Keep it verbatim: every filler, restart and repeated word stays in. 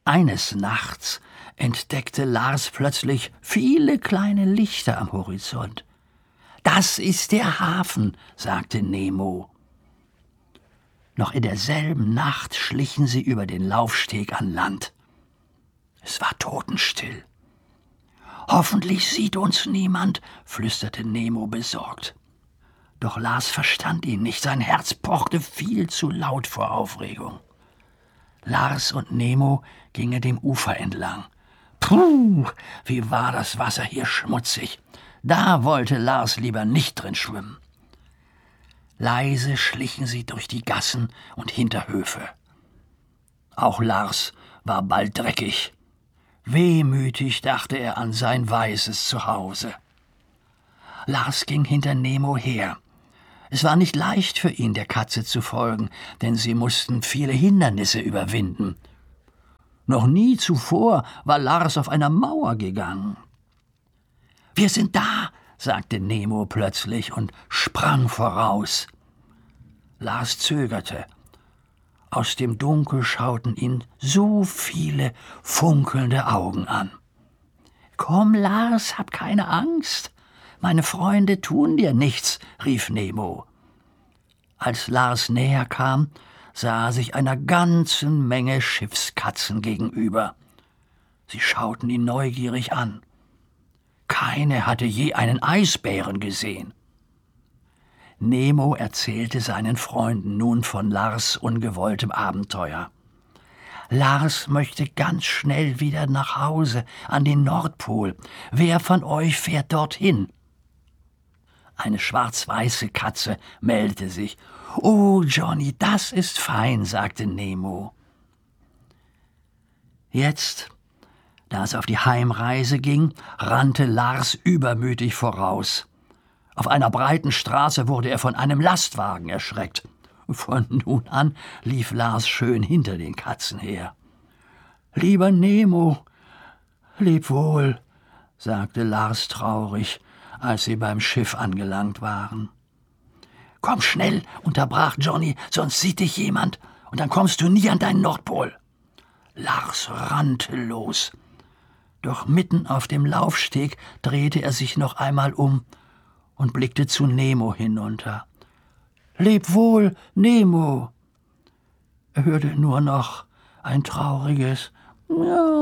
Eines Nachts entdeckte Lars plötzlich viele kleine Lichter am Horizont. »Das ist der Hafen«, sagte Nemo. Noch in derselben Nacht schlichen sie über den Laufsteg an Land. Es war totenstill. »Hoffentlich sieht uns niemand«, flüsterte Nemo besorgt. Doch Lars verstand ihn nicht, sein Herz pochte viel zu laut vor Aufregung. Lars und Nemo gingen dem Ufer entlang. Puh, wie war das Wasser hier schmutzig. Da wollte Lars lieber nicht drin schwimmen. Leise schlichen sie durch die Gassen und Hinterhöfe. Auch Lars war bald dreckig. Wehmütig dachte er an sein weißes Zuhause. Lars ging hinter Nemo her. Es war nicht leicht für ihn, der Katze zu folgen, denn sie mussten viele Hindernisse überwinden. Noch nie zuvor war Lars auf einer Mauer gegangen. »Wir sind da«, sagte Nemo plötzlich und sprang voraus. Lars zögerte. Aus dem Dunkel schauten ihn so viele funkelnde Augen an. »Komm, Lars, hab keine Angst. Meine Freunde tun dir nichts«, rief Nemo. Als Lars näher kam, sah er sich einer ganzen Menge Schiffskatzen gegenüber. Sie schauten ihn neugierig an. Keine hatte je einen Eisbären gesehen. Nemo erzählte seinen Freunden nun von Lars' ungewolltem Abenteuer. Lars möchte ganz schnell wieder nach Hause, an den Nordpol. Wer von euch fährt dorthin? Eine schwarz-weiße Katze meldete sich. »Oh, Johnny, das ist fein«, sagte Nemo. Jetzt, da es auf die Heimreise ging, rannte Lars übermütig voraus. Auf einer breiten Straße wurde er von einem Lastwagen erschreckt. Von nun an lief Lars schön hinter den Katzen her. »Lieber Nemo, leb wohl«, sagte Lars traurig, als sie beim Schiff angelangt waren. »Komm schnell«, unterbrach Johnny, »sonst sieht dich jemand, und dann kommst du nie an deinen Nordpol.« Lars rannte los. Doch mitten auf dem Laufsteg drehte er sich noch einmal um und blickte zu Nemo hinunter. »Leb wohl, Nemo!« Er hörte nur noch ein trauriges »Ja«.